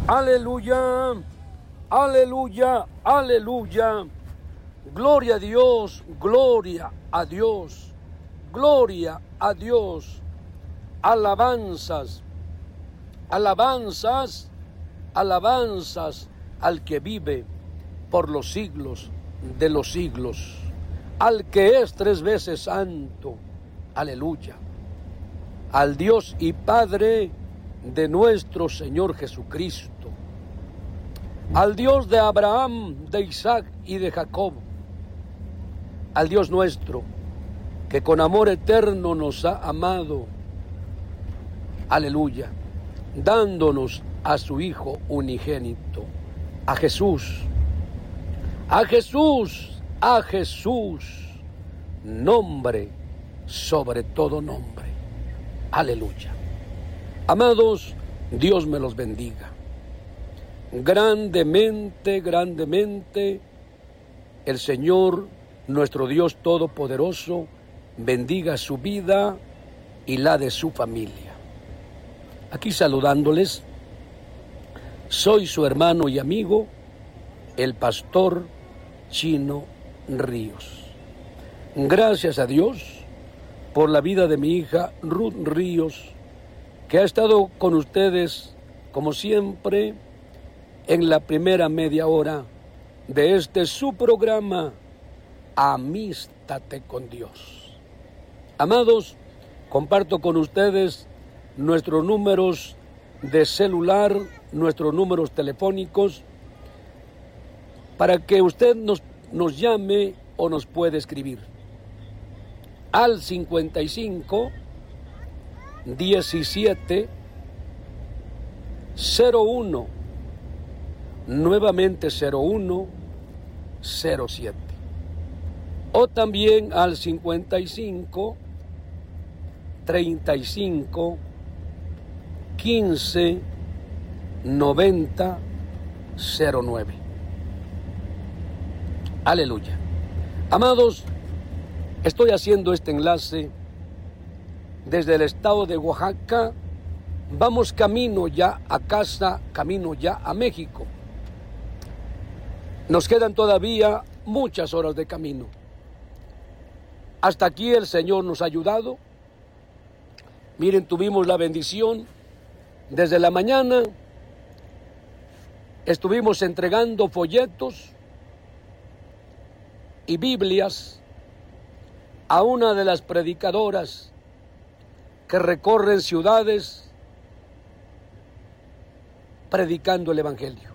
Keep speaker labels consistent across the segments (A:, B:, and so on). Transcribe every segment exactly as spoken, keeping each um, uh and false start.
A: Aleluya, aleluya, aleluya. Gloria a Dios, gloria a Dios, gloria a Dios. Alabanzas, alabanzas, alabanzas al que vive por los siglos de los siglos, al que es tres veces santo. Aleluya. Al Dios y Padre de nuestro Señor Jesucristo, al Dios de Abraham, de Isaac y de Jacob, al Dios nuestro, que con amor eterno nos ha amado, aleluya, dándonos a su Hijo unigénito, a Jesús, a Jesús, a Jesús, nombre sobre todo nombre, aleluya. Amados, Dios me los bendiga. Grandemente, grandemente, el Señor, nuestro Dios Todopoderoso, bendiga su vida y la de su familia. Aquí saludándoles, soy su hermano y amigo, el pastor Chino Ríos. Gracias a Dios por la vida de mi hija Ruth Ríos, que ha estado con ustedes, como siempre, en la primera media hora de este su programa, Amístate con Dios. Amados, comparto con ustedes nuestros números de celular, nuestros números telefónicos, para que usted nos, nos llame o nos pueda escribir al cincuenta y cinco, diecisiete, cero uno, nuevamente cero uno, cero siete, o también al cincuenta y cinco, treinta y cinco, quince, noventa, cero nueve. Aleluya. Amados, estoy haciendo este enlace desde el estado de Oaxaca. Vamos camino ya a casa, camino ya a México. Nos quedan todavía muchas horas de camino. Hasta aquí el Señor nos ha ayudado. Miren, tuvimos la bendición. Desde la mañana estuvimos entregando folletos y Biblias a una de las predicadoras que recorren ciudades predicando el Evangelio.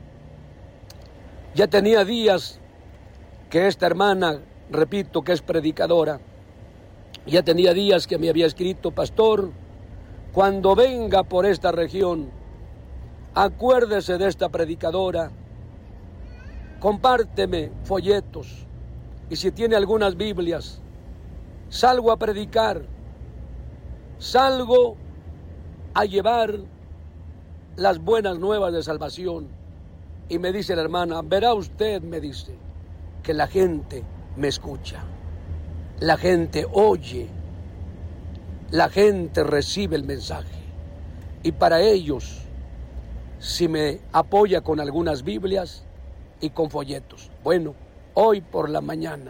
A: Ya tenía días que esta hermana, repito, que es predicadora, ya tenía días que me había escrito: pastor, cuando venga por esta región, acuérdese de esta predicadora, compárteme folletos, y si tiene algunas Biblias, salgo a predicar, salgo a llevar las buenas nuevas de salvación. Y me dice la hermana: verá usted, me dice, que la gente me escucha, la gente oye, la gente recibe el mensaje, y para ellos, si me apoya con algunas Biblias y con folletos. Bueno, hoy por la mañana,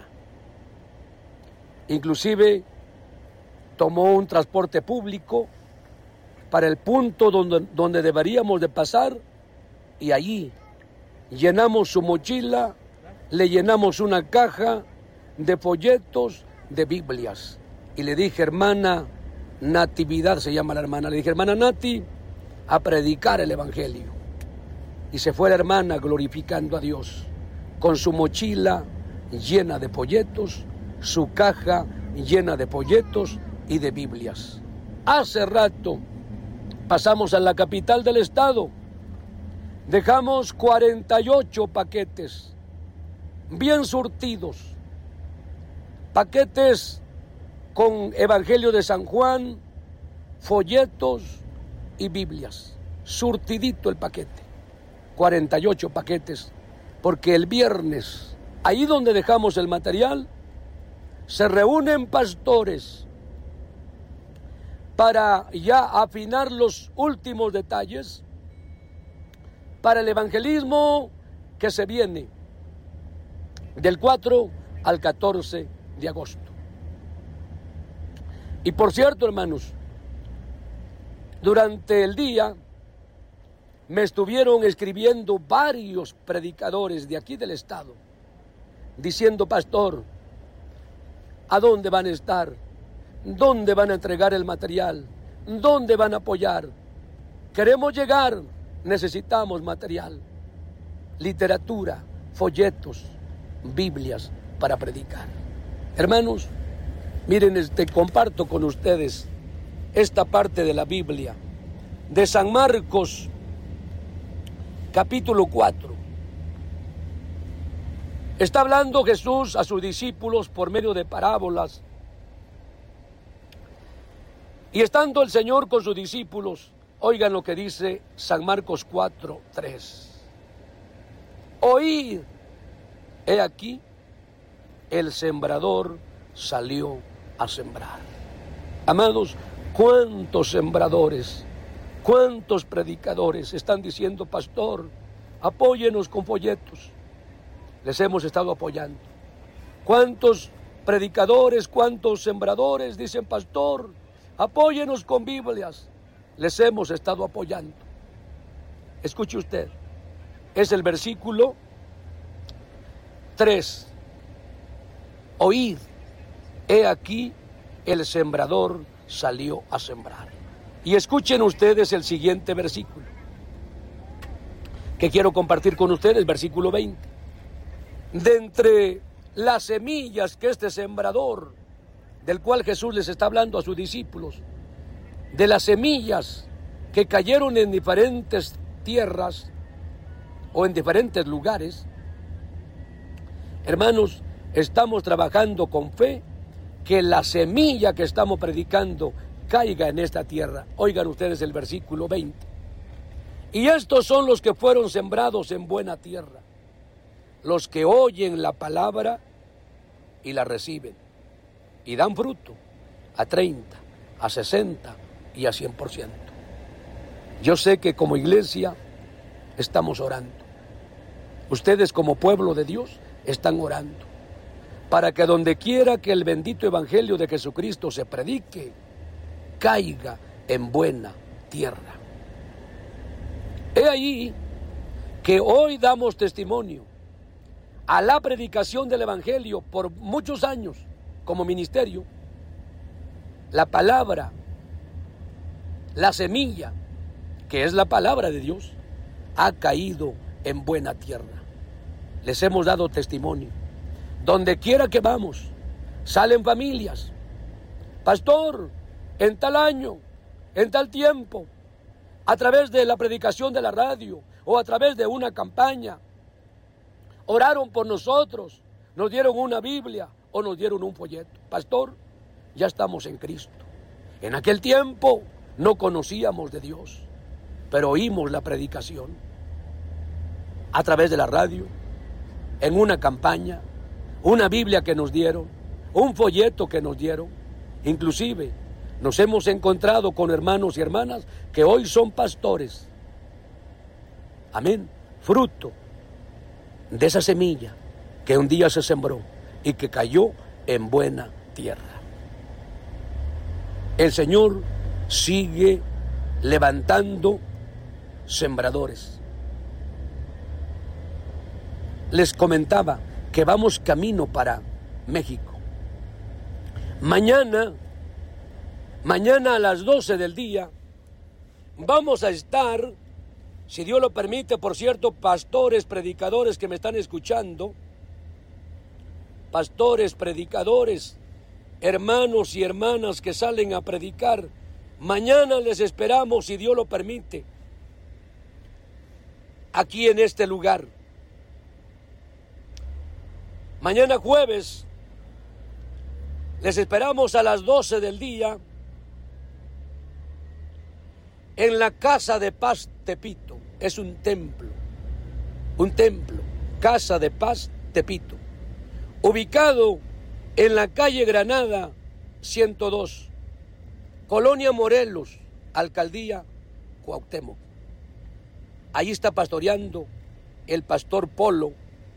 A: inclusive tomó un transporte público para el punto donde, donde deberíamos de pasar, y allí llenamos su mochila, le llenamos una caja de folletos, de Biblias, y le dije: hermana Natividad, se llama la hermana, le dije: hermana Nati, a predicar el Evangelio. Y se fue la hermana glorificando a Dios, con su mochila llena de folletos, su caja llena de folletos y de Biblias. Hace rato pasamos a la capital del estado, dejamos cuarenta y ocho paquetes, bien surtidos, paquetes con Evangelio de San Juan, folletos y Biblias, surtidito el paquete, cuarenta y ocho paquetes, porque el viernes, ahí donde dejamos el material, se reúnen pastores para ya afinar los últimos detalles para el evangelismo que se viene del cuatro al catorce de agosto. Y por cierto, hermanos, durante el día me estuvieron escribiendo varios predicadores de aquí del estado, diciendo: pastor, ¿a dónde van a estar? ¿Dónde van a entregar el material? ¿Dónde van a apoyar? Queremos llegar, necesitamos material, literatura, folletos, Biblias para predicar. Hermanos, miren, este, comparto con ustedes esta parte de la Biblia, de San Marcos, capítulo cuatro. Está hablando Jesús a sus discípulos por medio de parábolas. Y estando el Señor con sus discípulos, oigan lo que dice San Marcos cuatro, tres. Oíd, he aquí, el sembrador salió a sembrar. Amados, ¿cuántos sembradores, cuántos predicadores están diciendo: pastor, apóyenos con folletos? Les hemos estado apoyando. ¿Cuántos predicadores, cuántos sembradores dicen: pastor, apóyenos con Biblias? Les hemos estado apoyando. Escuche usted, es el versículo tres. Oíd, he aquí, el sembrador salió a sembrar. Y escuchen ustedes el siguiente versículo que quiero compartir con ustedes, versículo veinte. De entre las semillas que este sembrador, del cual Jesús les está hablando a sus discípulos, de las semillas que cayeron en diferentes tierras o en diferentes lugares, hermanos, estamos trabajando con fe que la semilla que estamos predicando caiga en esta tierra. Oigan ustedes el versículo veinte. Y estos son los que fueron sembrados en buena tierra, los que oyen la palabra y la reciben, y dan fruto a treinta, a sesenta y a cien por ciento. Yo sé que como iglesia estamos orando. Ustedes como pueblo de Dios están orando para que donde quiera que el bendito evangelio de Jesucristo se predique, caiga en buena tierra. He ahí que hoy damos testimonio a la predicación del evangelio por muchos años como ministerio. La palabra, la semilla, que es la palabra de Dios, ha caído en buena tierra. Les hemos dado testimonio. Donde quiera que vamos, salen familias. Pastor, en tal año, en tal tiempo, a través de la predicación de la radio o a través de una campaña, oraron por nosotros, nos dieron una Biblia o nos dieron un folleto. Pastor, ya estamos en Cristo. En aquel tiempo no conocíamos de Dios, pero oímos la predicación a través de la radio, en una campaña, una Biblia que nos dieron, un folleto que nos dieron. Inclusive nos hemos encontrado con hermanos y hermanas que hoy son pastores. Amén. Fruto de esa semilla que un día se sembró y que cayó en buena tierra. El Señor sigue levantando sembradores. Les comentaba que vamos camino para México. Mañana, mañana a las doce del día, vamos a estar, si Dios lo permite, por cierto, pastores, predicadores que me están escuchando, pastores, predicadores, hermanos y hermanas que salen a predicar, mañana les esperamos, si Dios lo permite, aquí en este lugar. Mañana jueves les esperamos a las doce del día en la Casa de Paz Tepito. Es un templo, un templo, Casa de Paz Tepito, ubicado en la calle Granada ciento dos, Colonia Morelos, Alcaldía Cuauhtémoc. Ahí está pastoreando el pastor Polo.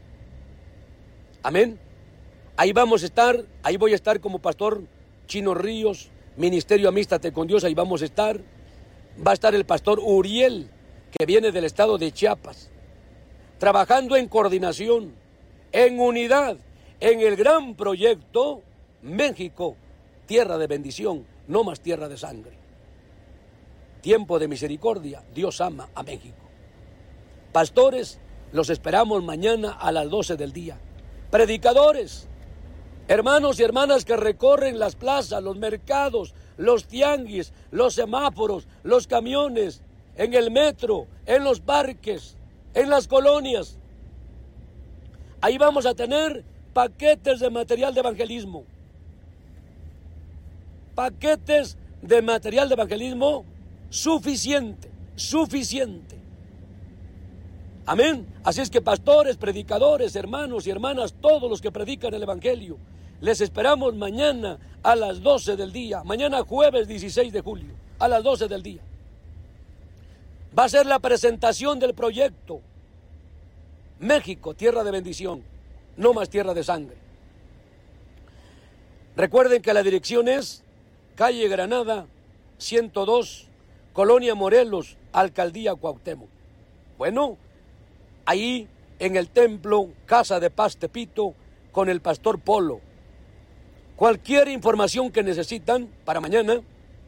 A: Amén. Ahí vamos a estar, ahí voy a estar como pastor Chino Ríos, Ministerio Amístate con Dios, ahí vamos a estar. Va a estar el pastor Uriel, que viene del estado de Chiapas, trabajando en coordinación, en unidad, en el gran proyecto México, tierra de bendición, no más tierra de sangre. Tiempo de misericordia, Dios ama a México. Pastores, los esperamos mañana a las doce del día. Predicadores, hermanos y hermanas que recorren las plazas, los mercados, los tianguis, los semáforos, los camiones, en el metro, en los parques, en las colonias. Ahí vamos a tener paquetes de material de evangelismo. Paquetes de material de evangelismo suficiente, suficiente. Amén. Así es que pastores, predicadores, hermanos y hermanas, todos los que predican el evangelio, les esperamos mañana a las doce del día, mañana jueves dieciséis de julio, a las doce del día. Va a ser la presentación del proyecto México, tierra de bendición, no más tierra de sangre. Recuerden que la dirección es calle Granada, ciento dos, Colonia Morelos, Alcaldía Cuauhtémoc. Bueno, ahí en el templo Casa de Paz Tepito con el pastor Polo. Cualquier información que necesitan para mañana,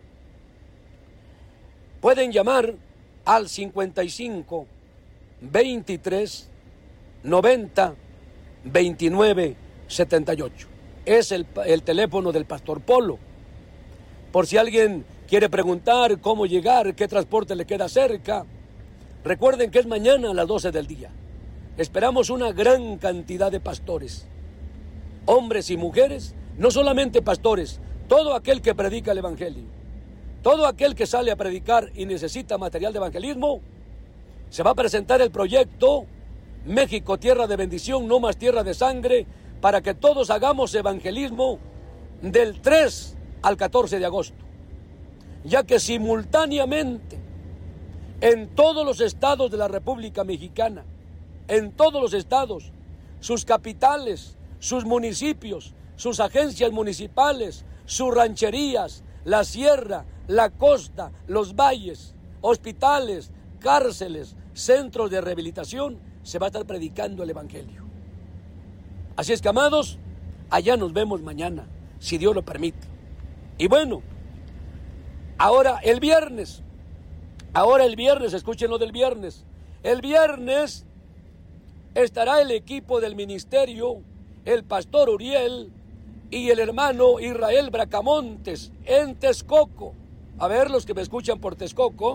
A: pueden llamar al cincuenta y cinco, veintitrés, noventa, veintinueve, setenta y ocho. Es el, el teléfono del pastor Polo. Por si alguien quiere preguntar cómo llegar, qué transporte le queda cerca, recuerden que es mañana a las doce del día. Esperamos una gran cantidad de pastores, hombres y mujeres, no solamente pastores, todo aquel que predica el evangelio, todo aquel que sale a predicar y necesita material de evangelismo. Se va a presentar el proyecto México, tierra de bendición, no más tierra de sangre, para que todos hagamos evangelismo del tres al catorce de agosto, ya que simultáneamente en todos los estados de la República Mexicana, en todos los estados, sus capitales, sus municipios, sus agencias municipales, sus rancherías, la sierra, la costa, los valles, hospitales, cárceles, centros de rehabilitación, se va a estar predicando el evangelio. Así es que, amados, allá nos vemos mañana, si Dios lo permite. Y bueno, ahora el viernes, ahora el viernes, escuchen lo del viernes. El viernes estará el equipo del ministerio, el pastor Uriel y el hermano Israel Bracamontes en Texcoco. A ver, los que me escuchan por Texcoco,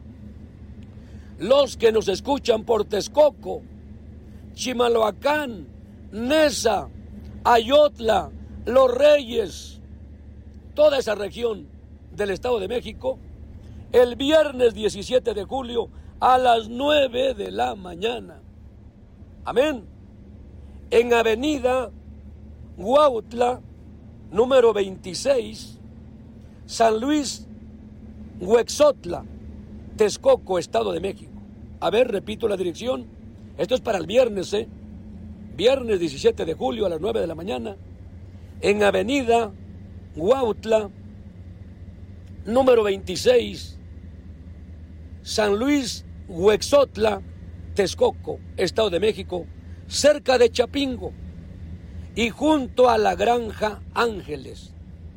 A: los que nos escuchan por Texcoco, Chimalhuacán, Nesa, Ayotla, Los Reyes, toda esa región del Estado de México, el viernes diecisiete de julio a las nueve de la mañana. Amén. En Avenida Huautla, número veintiséis, San Luis, Huexotla, Texcoco, Estado de México. A ver, repito la dirección. Esto es para el viernes, ¿eh? Viernes diecisiete de julio a las nueve de la mañana. En Avenida Huautla, número veintiséis, San Luis, Huexotla, Texcoco, Estado de México, cerca de Chapingo y junto a la Granja Ángeles.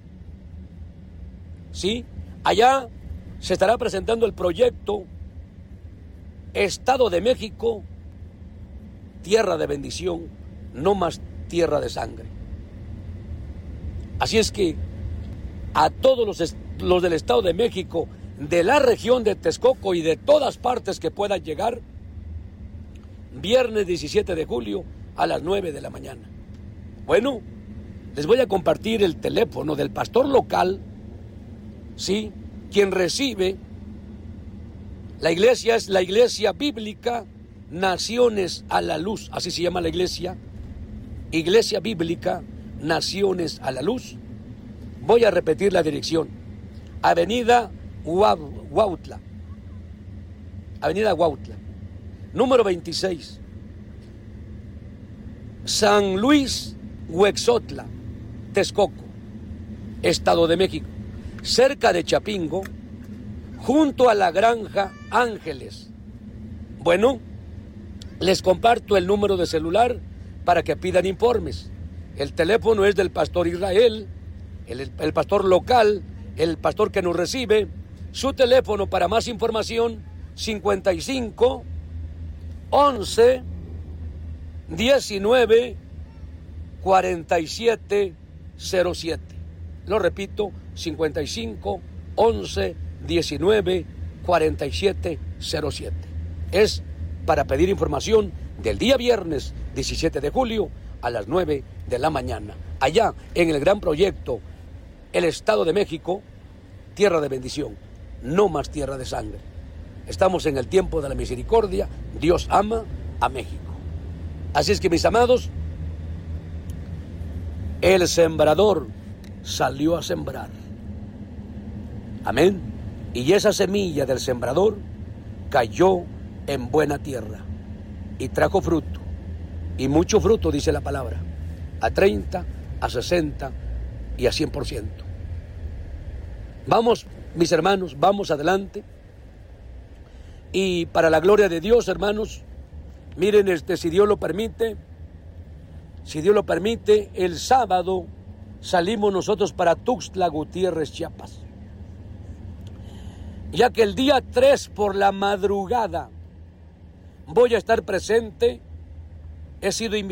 A: Sí, allá se estará presentando el proyecto Estado de México, tierra de bendición, no más tierra de sangre. Así es que a todos los, los del Estado de México, de la región de Texcoco y de todas partes que puedan llegar, viernes diecisiete de julio a las nueve de la mañana. Bueno, les voy a compartir el teléfono del pastor local, sí, quien recibe. La iglesia es la Iglesia Bíblica Naciones a la Luz, así se llama la iglesia, Iglesia Bíblica Naciones a la Luz. Voy a repetir la dirección: Avenida Huautla, Avenida Huautla, Número veintiséis. San Luis Huexotla, Texcoco, Estado de México, cerca de Chapingo, junto a la granja Ángeles. Bueno, les comparto el número de celular para que pidan informes. El teléfono es del pastor Israel, el, el pastor local, el pastor que nos recibe. Su teléfono para más información, cincuenta y cinco, once, diecinueve, cuarenta y siete, cero siete. Lo repito, cincuenta y cinco, once, diecinueve, cuarenta y siete, cero siete. Es para pedir información del día viernes diecisiete de julio a las nueve de la mañana. Allá en el gran proyecto, el Estado de México, tierra de bendición, no más tierra de sangre. Estamos en el tiempo de la misericordia. Dios ama a México. Así es que, mis amados, el sembrador salió a sembrar. Amén. Y esa semilla del sembrador cayó en buena tierra y trajo fruto. Y mucho fruto, dice la palabra. A treinta, a sesenta y a cien por ciento. Vamos, mis hermanos, vamos adelante. Y para la gloria de Dios, hermanos, miren, este, si Dios lo permite, si Dios lo permite, el sábado salimos nosotros para Tuxtla Gutiérrez, Chiapas. Ya que el día tres por la madrugada voy a estar presente, he sido invitado